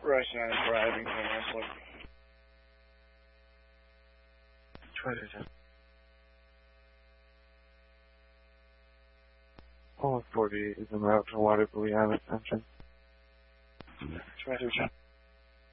Russian is driving from airport. All 48 is en route to Waterbury Island Central. Try to